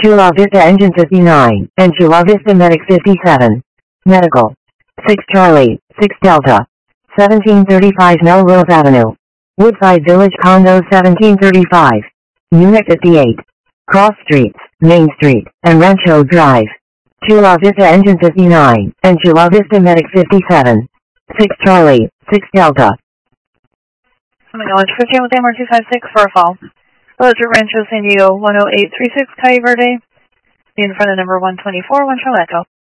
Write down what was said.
Chula Vista Engine 59, and Chula Vista Medic 57. Medical. 6 Charlie, 6 Delta. 1735 Melrose Avenue. Woodside Village Condos 1735. Unit 58. Cross Streets, Main Street, and Rancho Drive. Chula Vista Engine 59, and Chula Vista Medic 57. 6 Charlie, 6 Delta. Knowledge 15 with AMR 256 for a fall. Roger Rancho San Diego 10836 Calle Verde. Be in front of number 124, 1 Charlie Echo.